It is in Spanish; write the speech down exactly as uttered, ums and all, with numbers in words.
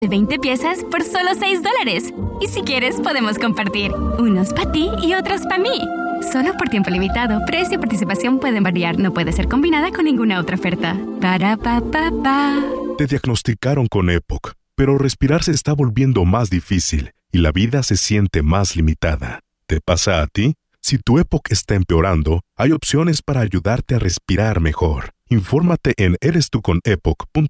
de veinte piezas por solo seis dólares. Y si quieres, podemos compartir. Unos para ti y otros para mí. Solo por tiempo limitado. Precio y participación pueden variar. No puede ser combinada con ninguna otra oferta. Para pa pa pa. Te diagnosticaron con EPOC, pero respirar se está volviendo más difícil y la vida se siente más limitada. ¿Te pasa a ti? Si tu EPOC está empeorando, hay opciones para ayudarte a respirar mejor. Infórmate en eres tú con epoc punto